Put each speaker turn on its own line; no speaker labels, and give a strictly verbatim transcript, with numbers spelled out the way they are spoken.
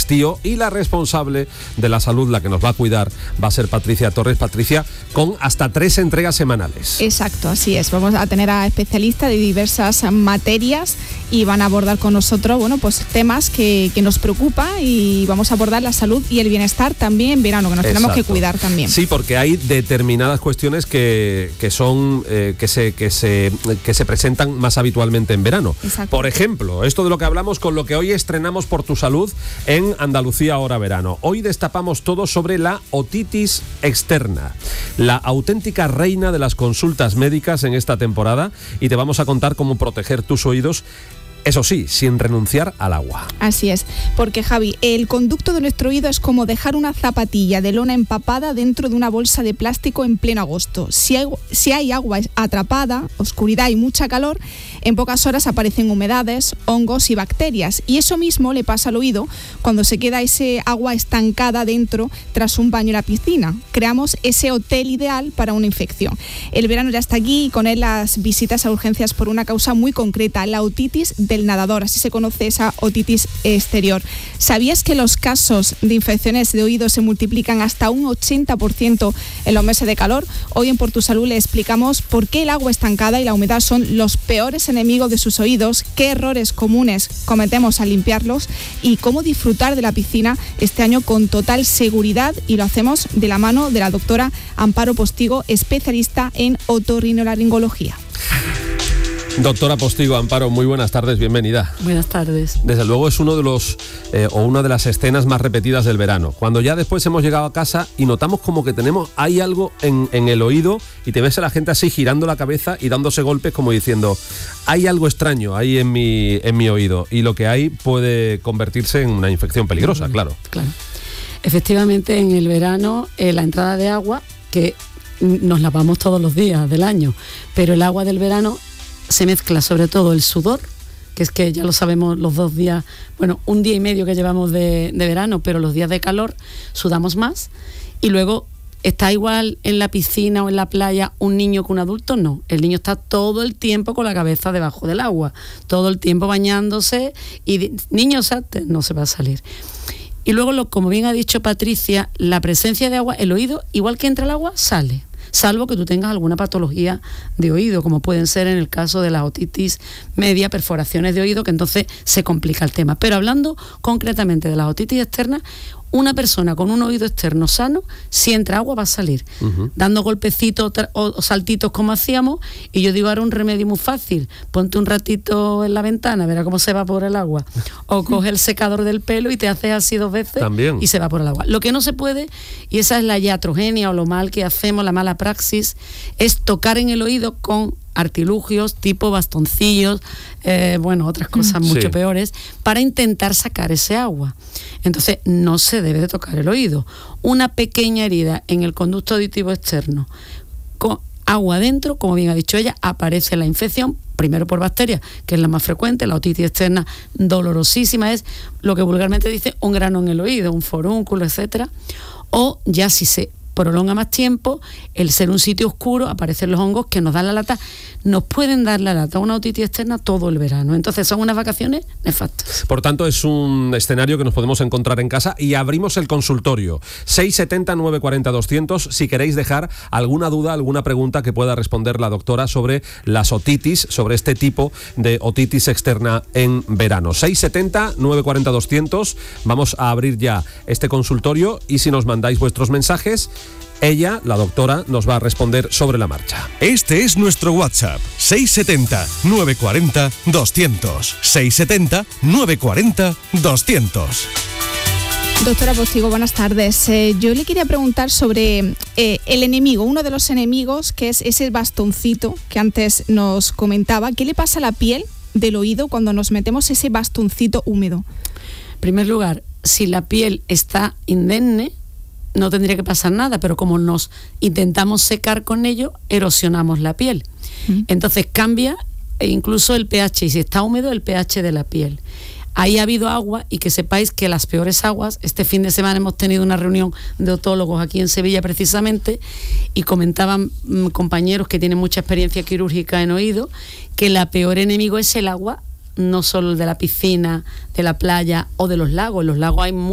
Castillo, y la responsable de la salud, la que nos va a cuidar, va a ser Patricia Torres. Patricia, con hasta tres entregas semanales.
Exacto, así es. Vamos a tener a especialistas de diversas materias y van a abordar con nosotros, bueno, pues temas que, que nos preocupan, y vamos a abordar la salud y el bienestar también en verano, que nos
Exacto.
tenemos que cuidar también.
Sí, porque hay determinadas cuestiones que, que son eh, que se que se que se presentan más habitualmente en verano.
Exacto.
Por ejemplo, esto de lo que hablamos con lo que hoy estrenamos Por tu Salud en Andalucía Ahora Verano. Hoy destapamos todo sobre la otitis externa, la auténtica reina de las consultas médicas en esta temporada, y te vamos a contar cómo proteger tus oídos, eso sí, sin renunciar al agua.
Así es, porque Javi, el conducto de nuestro oído es como dejar una zapatilla de lona empapada dentro de una bolsa de plástico en pleno agosto. Si hay, si hay agua atrapada, oscuridad y mucha calor, en pocas horas aparecen humedades, hongos y bacterias. Y eso mismo le pasa al oído cuando se queda ese agua estancada dentro tras un baño en la piscina. Creamos ese hotel ideal para una infección. El verano ya está aquí, y con él las visitas a urgencias por una causa muy concreta, la otitis de el nadador, así se conoce esa otitis exterior. ¿Sabías que los casos de infecciones de oído se multiplican hasta un ochenta por ciento en los meses de calor? Hoy en Por tu Salud le explicamos por qué el agua estancada y la humedad son los peores enemigos de sus oídos, qué errores comunes cometemos al limpiarlos y cómo disfrutar de la piscina este año con total seguridad, y lo hacemos de la mano de la doctora Amparo Postigo, especialista en otorrinolaringología.
Doctora Postigo, Amparo, muy buenas tardes, bienvenida.
Buenas tardes.
Desde luego es uno de los eh, o una de las escenas más repetidas del verano, cuando ya después hemos llegado a casa y notamos como que tenemos hay algo en, en el oído, y te ves a la gente así girando la cabeza y dándose golpes como diciendo, hay algo extraño ahí en mi en mi oído, y lo que hay puede convertirse en una infección peligrosa, claro.
Claro. Efectivamente, en el verano eh, la entrada de agua, que nos lavamos todos los días del año, pero el agua del verano se mezcla sobre todo el sudor, que es que ya lo sabemos los dos días, bueno, un día y medio que llevamos de, de verano, pero los días de calor sudamos más, y luego está igual en la piscina o en la playa un niño que un adulto, no, el niño está todo el tiempo con la cabeza debajo del agua, todo el tiempo bañándose, y niño salte, no se va a salir. Y luego, lo, como bien ha dicho Patricia, la presencia de agua, el oído, igual que entra el agua, sale, salvo que tú tengas alguna patología de oído, como pueden ser en el caso de la otitis media, perforaciones de oído, que entonces se complica el tema. Pero hablando concretamente de la otitis externa, una persona con un oído externo sano, si entra agua va a salir, uh-huh. dando golpecitos o saltitos como hacíamos, y yo digo ahora un remedio muy fácil, ponte un ratito en la ventana, verá cómo se evapora el agua, o coge el secador del pelo y te haces así dos veces También. y se evapora el agua. Lo que no se puede, y esa es la iatrogenia o lo mal que hacemos, la mala praxis, es tocar en el oído con artilugios tipo bastoncillos, eh, bueno, otras cosas mucho sí. peores, para intentar sacar ese agua. Entonces no se debe de tocar el oído. Una pequeña herida en el conducto auditivo externo con agua dentro, como bien ha dicho ella, aparece la infección, primero por bacterias, que es la más frecuente, la otitis externa dolorosísima, es lo que vulgarmente dice un grano en el oído, un forúnculo, etcétera. O ya si se prolonga más tiempo, el ser un sitio oscuro, aparecen los hongos que nos dan la lata, nos pueden dar la lata, una otitis externa todo el verano. Entonces son unas vacaciones nefastas.
Por tanto, es un escenario que nos podemos encontrar en casa, y abrimos el consultorio seis siete cero, nueve cuatro cero, doscientos si queréis dejar alguna duda, alguna pregunta que pueda responder la doctora sobre las otitis, sobre este tipo de otitis externa en verano. seis siete cero, nueve cuatro cero, doscientos. Vamos a abrir ya este consultorio, y si nos mandáis vuestros mensajes, ella, la doctora, nos va a responder sobre la marcha.
Este es nuestro WhatsApp, seis siete cero, nueve cuatro cero, doscientos. seis siete cero, nueve cuatro cero, doscientos.
Doctora Postigo, buenas tardes. Eh, yo le quería preguntar sobre eh, el enemigo, uno de los enemigos, que es ese bastoncito que antes nos comentaba. ¿Qué le pasa a la piel del oído cuando nos metemos ese bastoncito húmedo?
En primer lugar, si la piel está indemne, no tendría que pasar nada, pero como nos intentamos secar con ello, erosionamos la piel. Mm. Entonces cambia incluso el pH, y si está húmedo, el pH de la piel. Ahí ha habido agua, y que sepáis que las peores aguas, este fin de semana hemos tenido una reunión de otólogos aquí en Sevilla precisamente, y comentaban mmm, compañeros que tienen mucha experiencia quirúrgica en oído, que la peor enemigo es el agua, no solo el de la piscina, de la playa o de los lagos. En los lagos hay